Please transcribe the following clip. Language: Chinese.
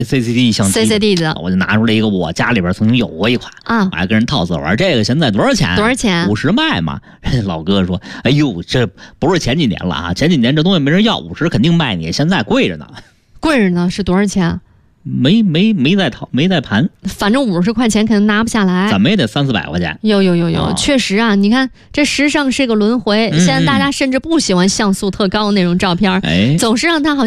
CCD 相机 CCD 的， 我就拿出来一个我家里边曾经有过一款啊， 我还跟人套色玩，这个现在多少钱？ 多少钱 ？50卖嘛。老哥说，哎呦，这不是前几年了啊，前几年这东西没人要，50肯定卖你，现在贵着呢。 贵着呢，是多少钱？ 没在盘， 反正50块钱肯定拿不下来， 怎么也得300-400块钱。 有，确实啊，你看这时尚是个轮回，现在大家甚至不喜欢像素特高那种照片，总是让它好像